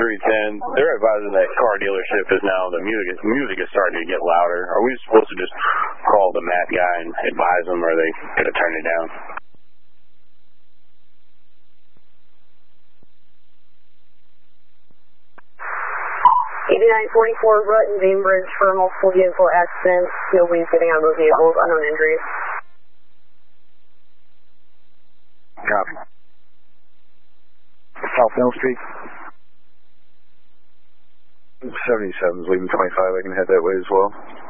310. They're advising that car dealership is now, the music is starting to get louder. Are we supposed to just call the mat guy and advise them, or are they going to turn it down? Rutton, Bainbridge for multiple vehicle accidents. Nobody's getting on both vehicles, unknown injuries. Copy. South Mill Street. 77's leaving 25, I can head that way as well.